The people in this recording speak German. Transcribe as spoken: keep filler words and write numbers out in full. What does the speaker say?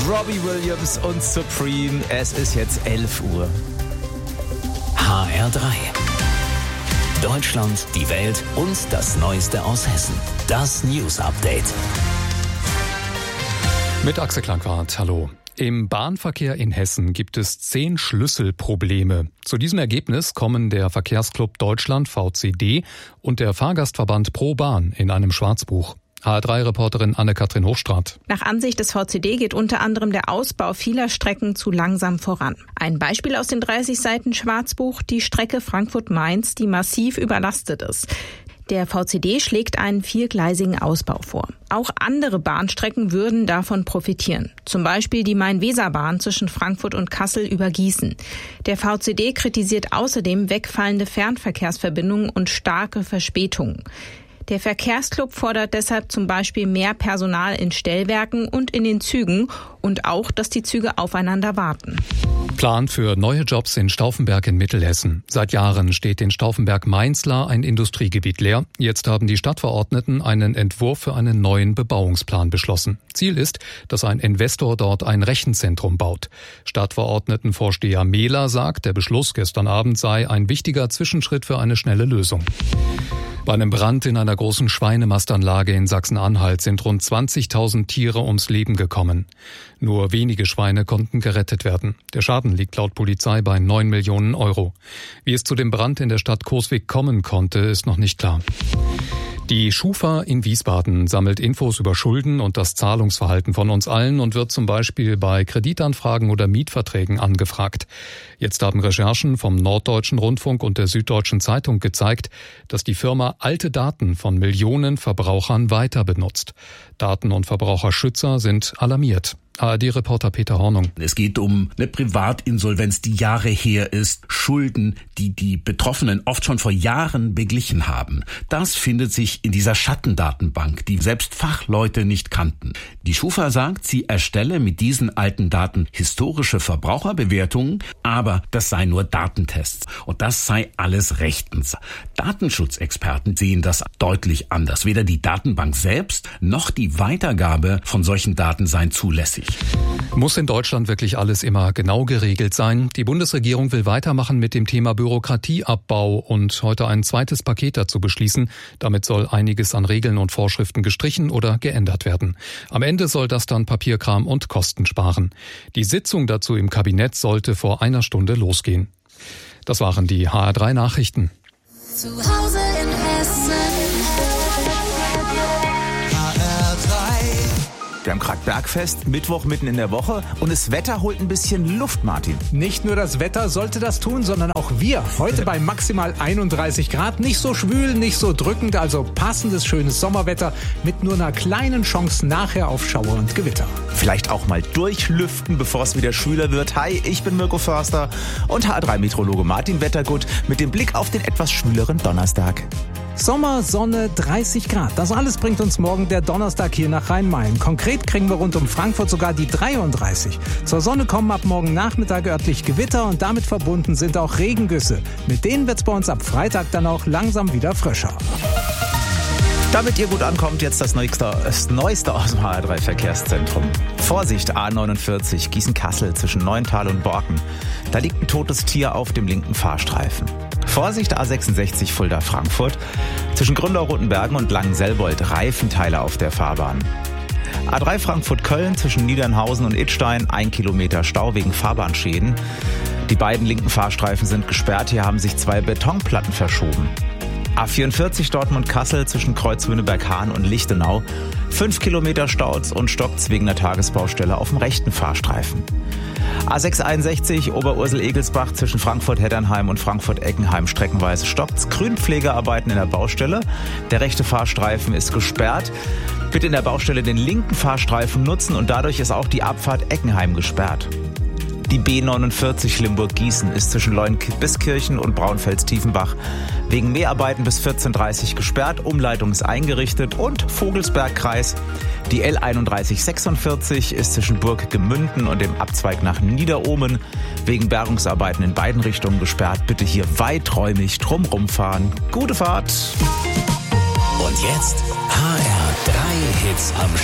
Robbie Williams und Supreme. Es ist jetzt elf Uhr. H R drei. Deutschland, die Welt und das Neueste aus Hessen. Das News Update. Mit Axel Klankwart, hallo. Im Bahnverkehr in Hessen gibt es zehn Schlüsselprobleme. Zu diesem Ergebnis kommen der Verkehrsclub Deutschland V C D und der Fahrgastverband Pro Bahn in einem Schwarzbuch. H R drei Reporterin Anne-Kathrin Hochstraat. Nach Ansicht des V C D geht unter anderem der Ausbau vieler Strecken zu langsam voran. Ein Beispiel aus den dreißig Seiten Schwarzbuch, die Strecke Frankfurt-Mainz, die massiv überlastet ist. Der V C D schlägt einen viergleisigen Ausbau vor. Auch andere Bahnstrecken würden davon profitieren. Zum Beispiel die Main-Weser-Bahn zwischen Frankfurt und Kassel über Gießen. Der V C D kritisiert außerdem wegfallende Fernverkehrsverbindungen und starke Verspätungen. Der Verkehrsclub fordert deshalb zum Beispiel mehr Personal in Stellwerken und in den Zügen und auch, dass die Züge aufeinander warten. Plan für neue Jobs in Stauffenberg in Mittelhessen. Seit Jahren steht in Stauffenberg-Mainzlar ein Industriegebiet leer. Jetzt haben die Stadtverordneten einen Entwurf für einen neuen Bebauungsplan beschlossen. Ziel ist, dass ein Investor dort ein Rechenzentrum baut. Stadtverordnetenvorsteher Mehler sagt, der Beschluss gestern Abend sei ein wichtiger Zwischenschritt für eine schnelle Lösung. Bei einem Brand in einer großen Schweinemastanlage in Sachsen-Anhalt sind rund zwanzigtausend Tiere ums Leben gekommen. Nur wenige Schweine konnten gerettet werden. Der Schaden liegt laut Polizei bei neun Millionen Euro. Wie es zu dem Brand in der Stadt Coswig kommen konnte, ist noch nicht klar. Die Schufa in Wiesbaden sammelt Infos über Schulden und das Zahlungsverhalten von uns allen und wird zum Beispiel bei Kreditanfragen oder Mietverträgen angefragt. Jetzt haben Recherchen vom Norddeutschen Rundfunk und der Süddeutschen Zeitung gezeigt, dass die Firma alte Daten von Millionen Verbrauchern weiter benutzt. Daten- und Verbraucherschützer sind alarmiert. A R D-Reporter Peter Hornung. Es geht um eine Privatinsolvenz, die Jahre her ist, Schulden, die die Betroffenen oft schon vor Jahren beglichen haben. Das findet sich in dieser Schattendatenbank, die selbst Fachleute nicht kannten. Die Schufa sagt, sie erstelle mit diesen alten Daten historische Verbraucherbewertungen, aber das sei nur Datentests und das sei alles rechtens. Datenschutzexperten sehen das deutlich anders. Weder die Datenbank selbst noch die Weitergabe von solchen Daten seien zulässig. Muss in Deutschland wirklich alles immer genau geregelt sein? Die Bundesregierung will weitermachen mit dem Thema Bürokratieabbau und heute ein zweites Paket dazu beschließen. Damit soll einiges an Regeln und Vorschriften gestrichen oder geändert werden. Am Ende soll das dann Papierkram und Kosten sparen. Die Sitzung dazu im Kabinett sollte vor einer Stunde losgehen. Das waren die H R drei Nachrichten. Zu Hause in Hessen. Wir haben gerade Bergfest, Mittwoch mitten in der Woche und das Wetter holt ein bisschen Luft, Martin. Nicht nur das Wetter sollte das tun, sondern auch wir. Heute bei maximal einunddreißig Grad. Nicht so schwül, nicht so drückend, also passendes, schönes Sommerwetter mit nur einer kleinen Chance nachher auf Schauer und Gewitter. Vielleicht auch mal durchlüften, bevor es wieder schwüler wird. Hi, ich bin Mirko Förster und H R drei-Meteorologe Martin Wettergut mit dem Blick auf den etwas schwüleren Donnerstag. Sommer, Sonne, dreißig Grad. Das alles bringt uns morgen der Donnerstag hier nach Rhein-Main. Konkret kriegen wir rund um Frankfurt sogar die dreiunddreißig. Zur Sonne kommen ab morgen Nachmittag örtlich Gewitter und damit verbunden sind auch Regengüsse. Mit denen wird's bei uns ab Freitag dann auch langsam wieder frischer. Damit ihr gut ankommt, jetzt das Neueste, das Neueste aus dem H R drei Verkehrszentrum. Vorsicht, A neunundvierzig, Gießen-Kassel zwischen Neuntal und Borken. Da liegt ein totes Tier auf dem linken Fahrstreifen. Vorsicht, A sechsundsechzig, Fulda-Frankfurt. Zwischen Grünlau-Rotenbergen und Langenselbold Reifenteile auf der Fahrbahn. A drei Frankfurt-Köln zwischen Niedernhausen und Idstein, ein Kilometer Stau wegen Fahrbahnschäden. Die beiden linken Fahrstreifen sind gesperrt, hier haben sich zwei Betonplatten verschoben. A vierundvierzig Dortmund-Kassel zwischen Kreuzwünneberg-Hahn und Lichtenau. Fünf Kilometer Staus und stockt's wegen der Tagesbaustelle auf dem rechten Fahrstreifen. A sechshunderteinundsechzig Oberursel-Egelsbach zwischen Frankfurt-Heddernheim und Frankfurt-Eckenheim streckenweise stockt's. Grünpflegearbeiten in der Baustelle. Der rechte Fahrstreifen ist gesperrt. Bitte in der Baustelle den linken Fahrstreifen nutzen und dadurch ist auch die Abfahrt Eckenheim gesperrt. Die B neunundvierzig Limburg-Gießen ist zwischen Leuenbiskirchen und Braunfels-Tiefenbach wegen Mäharbeiten bis vierzehn Uhr dreißig gesperrt, Umleitung ist eingerichtet und Vogelsbergkreis. Die L einunddreißig sechsundvierzig ist zwischen Burg Gemünden und dem Abzweig nach Niederohmen wegen Bergungsarbeiten in beiden Richtungen gesperrt. Bitte hier weiträumig drumrum fahren. Gute Fahrt! Und jetzt H R drei Hits am